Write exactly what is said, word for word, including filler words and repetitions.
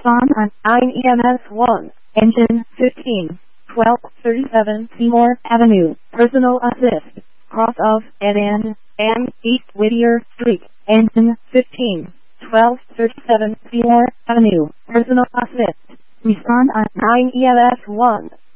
Respond on nine E M S one. Engine fifteen. twelve thirty-seven Seymour Avenue. Personal assist. Cross of N N and East Whittier Street. Engine fifteen. twelve thirty-seven Seymour Avenue. Personal assist. Respond on nine E M S one.